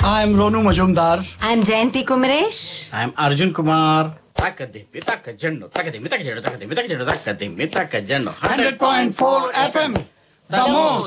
I am Ronu Majumdar. I am Jayanti Kumaresh. I am Arjun Kumar. Takadimi Takajanno, Takadimi Takajanno, Takadimi Takajanno, Takadimi Takajanno. 100.4 FM. The most